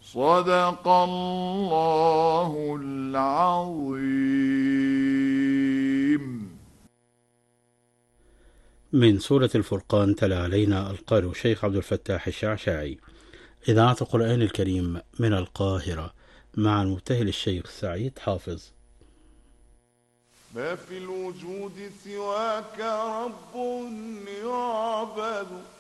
صدق الله العظيم. من سورة الفرقان تلا علينا القارئ الشيخ عبد الفتاح الشعشاعي. إذاعة القرآن الكريم من القاهرة مع المبتهل الشيخ سعيد حافظ. ما في الوجود سواك رب يعبد